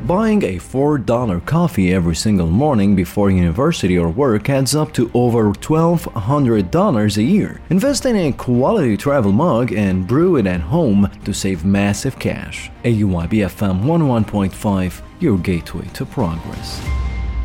Buying a $4 coffee every single morning before university or work adds up to over $1,200 a year. Invest in a quality travel mug and brew it at home to save massive cash. AUIB FM 101.5, your gateway to progress.